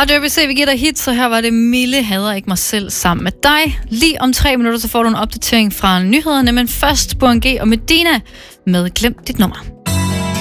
Radio ABC, vi giver dig hit, så her var det Mille hader ikke mig selv sammen med dig. Lige om 3 minutter, så får du en opdatering fra nyhederne, men først Burhan G og Medina med Glem dit nummer.